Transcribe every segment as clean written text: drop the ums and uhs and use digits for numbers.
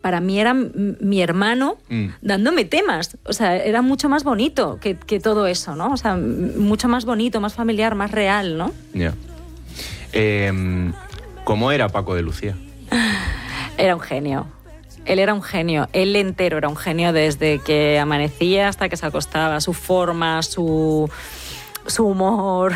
para mí era mi hermano dándome temas. O sea, era mucho más bonito que todo eso, ¿no? O sea, mucho más bonito, más familiar, más real, ¿no? Ya. ¿Cómo era Paco de Lucía? Era un genio. Él era un genio. Él entero era un genio desde que amanecía hasta que se acostaba. Su forma, su humor...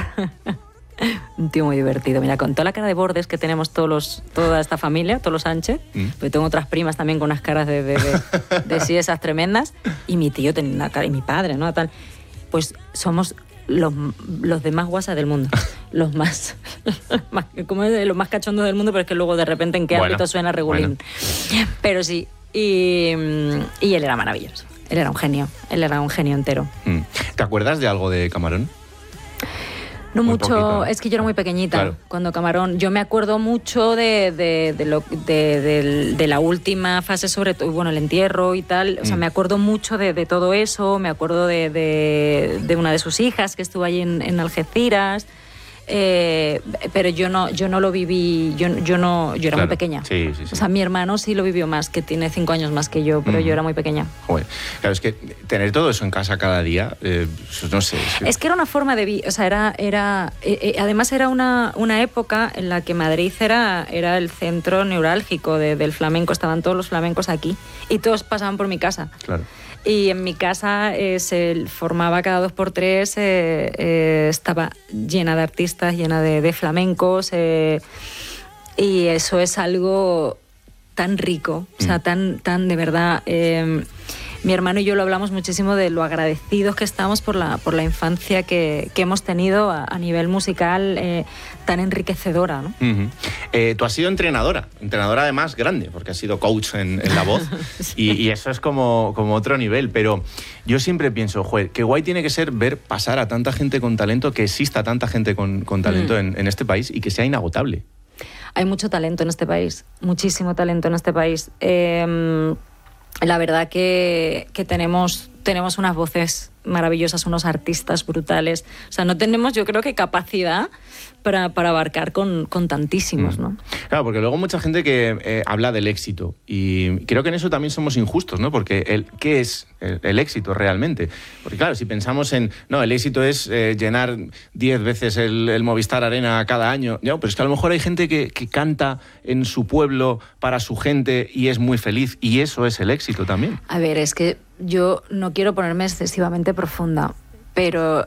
Un tío muy divertido. Mira, con toda la cara de bordes que tenemos toda esta familia, todos los Sánchez, porque tengo otras primas también con unas caras de sí, esas tremendas, y mi tío tenía una cara, y mi padre, ¿no? Tal. Pues somos los de más guasa del mundo. Los más cachondos del mundo, pero es que luego de repente en qué ámbito suena regulín. Bueno. Pero sí, y él era maravilloso. Él era un genio entero. ¿Te acuerdas de algo de Camarón? No muy mucho, poquito. Es que yo era muy pequeñita, claro. Cuando Camarón. Yo me acuerdo mucho de la última fase, sobre todo, bueno, el entierro y tal. O sea, me acuerdo mucho de todo eso. Me acuerdo de una de sus hijas que estuvo allí en Algeciras. Pero yo no lo viví. Yo era muy pequeña. Sí. O sea, mi hermano sí lo vivió más, que tiene 5 años más que yo, pero yo era muy pequeña. Joder. Claro, es que tener todo eso en casa cada día, no sé. Es que era una forma de vivir. O sea, además era una época en la que Madrid era el centro neurálgico del flamenco. Estaban todos los flamencos aquí y todos pasaban por mi casa. Claro. Y en mi casa se formaba cada 2 por 3, estaba llena de artistas, llena de flamencos, y eso es algo tan rico, o sea, tan de verdad. Mi hermano y yo lo hablamos muchísimo de lo agradecidos que estamos por la infancia que hemos tenido a nivel musical, tan enriquecedora, ¿no? Tú has sido entrenadora además grande, porque has sido coach en la voz, sí. y eso es como otro nivel, pero yo siempre pienso, joder, qué guay tiene que ser ver pasar a tanta gente con talento, que exista tanta gente con talento en este país y que sea inagotable. Hay mucho talento en este país, muchísimo talento en este país. La verdad que tenemos unas voces maravillosas, unos artistas brutales. O sea, no tenemos, yo creo que capacidad para abarcar con tantísimos, ¿no? Claro, porque luego mucha gente que habla del éxito, y creo que en eso también somos injustos, ¿no? Porque ¿qué es el éxito realmente? Porque claro, si pensamos el éxito es llenar 10 veces el Movistar Arena cada año, ¿no? Pero es que a lo mejor hay gente que canta en su pueblo para su gente y es muy feliz, y eso es el éxito también. A ver, es que yo no quiero ponerme excesivamente profunda, pero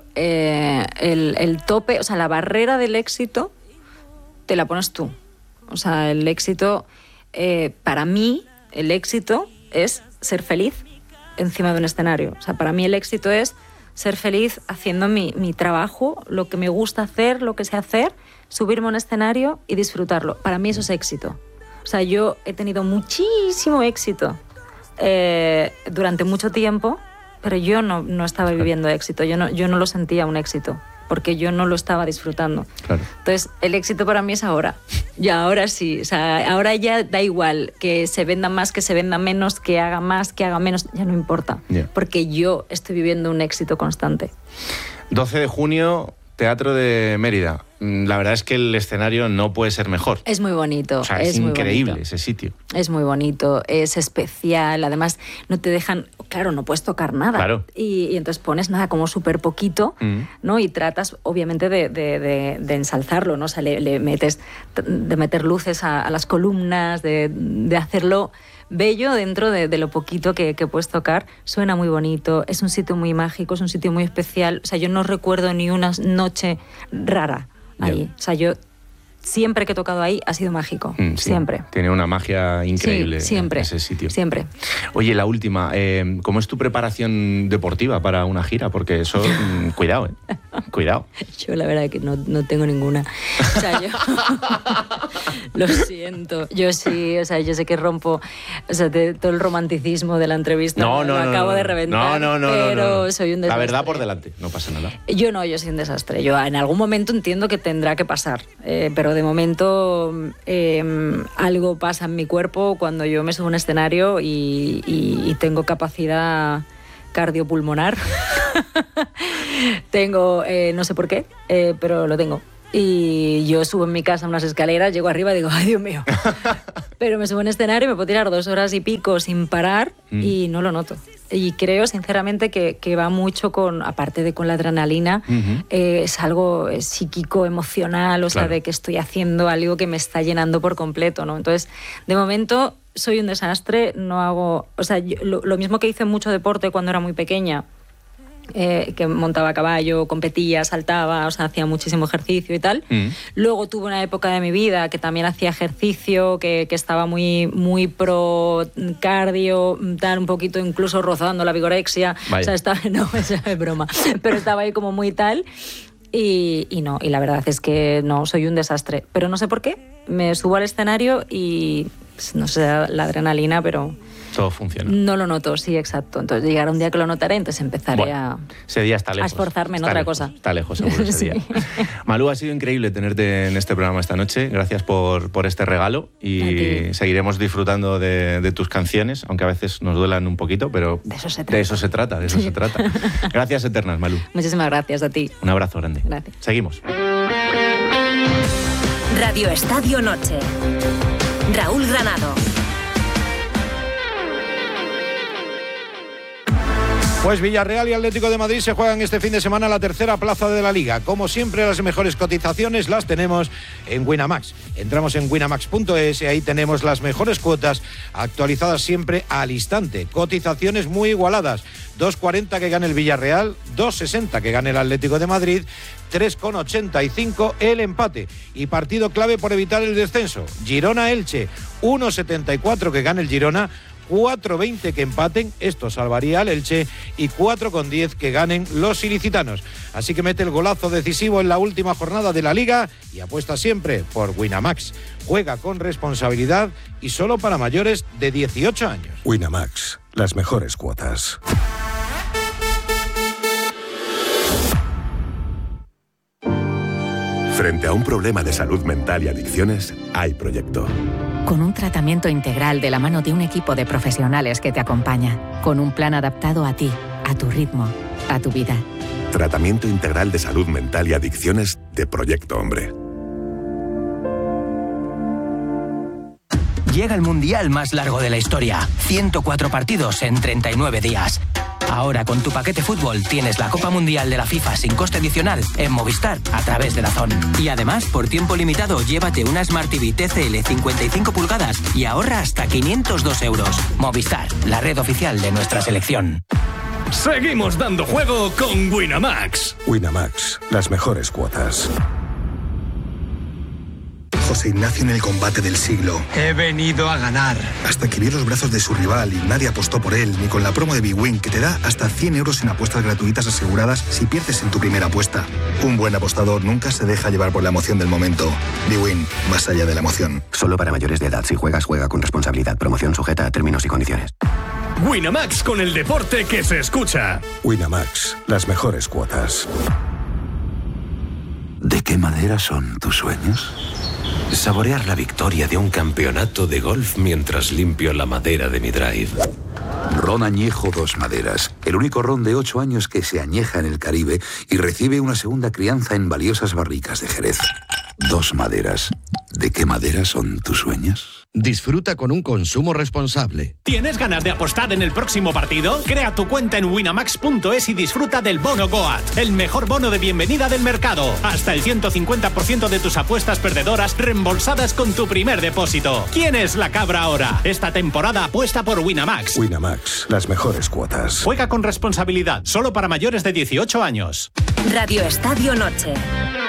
el tope, o sea, la barrera del éxito te la pones tú. O sea, el éxito, para mí, el éxito es ser feliz encima de un escenario. O sea, para mí el éxito es ser feliz haciendo mi trabajo, lo que me gusta hacer, lo que sé hacer, subirme a un escenario y disfrutarlo. Para mí eso es éxito. O sea, yo he tenido muchísimo éxito durante mucho tiempo, pero yo no estaba viviendo éxito, yo no lo sentía un éxito, porque yo no lo estaba disfrutando. Claro. Entonces, el éxito para mí es ahora. Y ahora sí, o sea, ahora ya da igual que se venda más, que se venda menos, que haga más, que haga menos, ya no importa, porque yo estoy viviendo un éxito constante. 12 de junio, Teatro de Mérida. La verdad es que el escenario no puede ser mejor. Es muy bonito. O sea, es increíble ese sitio. Es muy bonito, es especial. Además, no te dejan... Claro, no puedes tocar nada. Claro. Y entonces pones nada, como súper poquito, ¿no? Y tratas, obviamente, de ensalzarlo, ¿no? O sea, le metes... De meter luces a las columnas, de hacerlo bello dentro de lo poquito que puedes tocar. Suena muy bonito, es un sitio muy mágico, es un sitio muy especial. O sea, yo no recuerdo ni una noche rara ahí. O sea, yo siempre que he tocado ahí ha sido mágico, sí. Siempre. Tiene una magia increíble, sí, siempre, ese sitio. Siempre. Oye, la última, ¿cómo es tu preparación deportiva para una gira? Porque eso, cuidado, cuidado. Yo la verdad que no tengo ninguna. O sea, yo lo siento. Yo sí, o sea, yo sé que rompo, o sea, todo el romanticismo de la entrevista. No, acabo de reventar. Pero soy un desastre. La verdad por delante, no pasa nada. Yo soy un desastre. Yo en algún momento entiendo que tendrá que pasar, pero de momento algo pasa en mi cuerpo cuando yo me subo a un escenario y tengo capacidad cardiopulmonar. Tengo, no sé por qué, pero lo tengo. Y yo subo en mi casa unas escaleras, llego arriba y digo, ¡ay, Dios mío! Pero me subo en escenario y me puedo tirar 2 horas y pico sin parar y no lo noto. Y creo, sinceramente, que va mucho con, aparte de con la adrenalina, es algo psíquico, emocional, o sea, de que estoy haciendo algo que me está llenando por completo, ¿no? Entonces, de momento, soy un desastre, no hago... O sea, lo mismo que hice mucho deporte cuando era muy pequeña, que montaba a caballo, competía, saltaba, o sea, hacía muchísimo ejercicio y tal. Luego tuve una época de mi vida que también hacía ejercicio, que estaba muy pro cardio, tal, un poquito incluso rozando la vigorexia. Vaya. O sea, estaba, no, esa es broma, pero estaba ahí como muy tal. Y no, y la verdad es que no, soy un desastre. Pero no sé por qué, me subo al escenario y no sé la adrenalina, pero... Todo funciona. No lo noto, sí, exacto. Entonces llegará un día que lo notaré, entonces empezaré ese día está lejos, a esforzarme en otra cosa. Está lejos, seguro, ese día. Malú, ha sido increíble tenerte en este programa esta noche. Gracias por este regalo y seguiremos disfrutando de tus canciones, aunque a veces nos duelan un poquito, pero de eso se trata. De eso se trata. Gracias eternas, Malú. Muchísimas gracias a ti. Un abrazo grande. Gracias. Seguimos. Radio Estadio Noche. Raúl Granado. Pues Villarreal y Atlético de Madrid se juegan este fin de semana la tercera plaza de la Liga. Como siempre, las mejores cotizaciones las tenemos en Winamax. Entramos en winamax.es y ahí tenemos las mejores cuotas actualizadas siempre al instante. Cotizaciones muy igualadas. 2,40 que gane el Villarreal, 2,60 que gane el Atlético de Madrid, 3,85 el empate. Y partido clave por evitar el descenso. Girona-Elche, 1,74 que gane el Girona, 4,20 que empaten, esto salvaría al Elche, y 4,10 que ganen los ilicitanos. Así que mete el golazo decisivo en la última jornada de la Liga y apuesta siempre por Winamax. Juega con responsabilidad y solo para mayores de 18 años. Winamax, las mejores cuotas. Frente a un problema de salud mental y adicciones, hay Proyecto. Con un tratamiento integral de la mano de un equipo de profesionales que te acompaña. Con un plan adaptado a ti, a tu ritmo, a tu vida. Tratamiento integral de salud mental y adicciones de Proyecto Hombre. Llega el mundial más largo de la historia. 104 partidos en 39 días. Ahora con tu paquete fútbol tienes la Copa Mundial de la FIFA sin coste adicional en Movistar a través de DAZN. Y además, por tiempo limitado, llévate una Smart TV TCL 55 pulgadas y ahorra hasta 502 euros. Movistar, la red oficial de nuestra selección. Seguimos dando juego con Winamax. Winamax, las mejores cuotas. José Ignacio en el combate del siglo. He venido a ganar. Hasta que vio los brazos de su rival y nadie apostó por él, ni con la promo de Big Win, que te da hasta 100 euros en apuestas gratuitas aseguradas si pierdes en tu primera apuesta. Un buen apostador nunca se deja llevar por la emoción del momento. Big Win, más allá de la emoción. Solo para mayores de edad. Si juegas, juega con responsabilidad. Promoción sujeta a términos y condiciones. Winamax, con el deporte que se escucha. Winamax, las mejores cuotas. ¿De qué madera son tus sueños? Saborear la victoria de un campeonato de golf mientras limpio la madera de mi drive. Ron Añejo Dos Maderas, el único ron de 8 años que se añeja en el Caribe y recibe una segunda crianza en valiosas barricas de Jerez. Dos Maderas. ¿De qué madera son tus sueños? Disfruta con un consumo responsable. ¿Tienes ganas de apostar en el próximo partido? Crea tu cuenta en winamax.es y disfruta del bono Goat, el mejor bono de bienvenida del mercado. Hasta el 150% de tus apuestas perdedoras reembolsadas con tu primer depósito. ¿Quién es la cabra ahora? Esta temporada apuesta por Winamax. Winamax, las mejores cuotas. Juega con responsabilidad, solo para mayores de 18 años. Radio Estadio Noche.